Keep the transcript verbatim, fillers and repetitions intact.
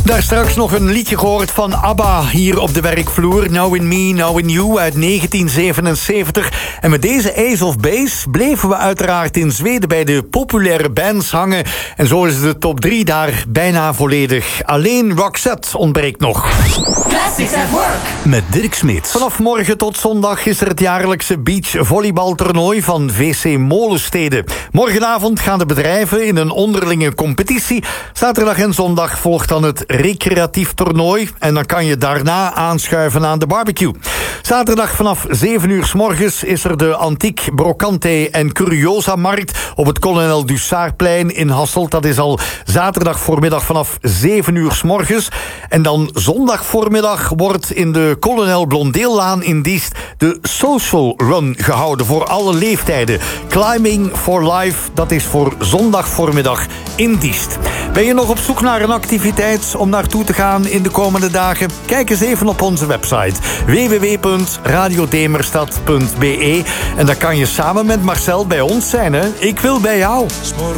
Daar straks nog een liedje gehoord van ABBA hier op de werkvloer. Now in Me, Now in You uit negentien zevenenzeventig. En met deze Ace of Base bleven we uiteraard in Zweden bij de populaire bands hangen. En zo is de top drie daar bijna volledig. Alleen Roxette ontbreekt nog. Classics at Work. Met Dirk Smit. Vanaf morgen tot zondag is er het jaarlijkse beachvolleybaltoernooi van V C Molenstede. Morgenavond gaan de bedrijven in een onderlinge competitie. Zaterdag en zondag volgt dan het recreatief toernooi. En dan kan je daarna aanschuiven aan de barbecue. Zaterdag vanaf zeven uur 's morgens is er de Antiek, Brocante en Curiosa Markt op het Kolonel Dussaarplein in Hasselt. Dat is al zaterdag voormiddag vanaf zeven uur 's morgens. En dan zondag voormiddag wordt in de Kolonel Blondeellaan in Diest de Social Run gehouden voor alle leeftijden. Climbing for Life, dat is voor zondag voormiddag in Diest. Ben je nog op zoek naar een activiteit om naartoe te gaan in de komende dagen? Kijk eens even op onze website w w w punt radio demerstad punt b e en dan kan je samen met Marcel bij ons zijn, hè? Ik wil bij jou.